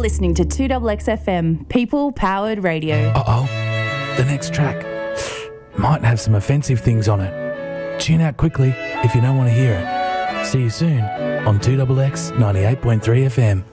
listening to 2XXFM, people-powered radio. Uh-oh, the next track might have some offensive things on it. Tune out quickly if you don't want to hear it. See you soon on 2XX 98.3 FM.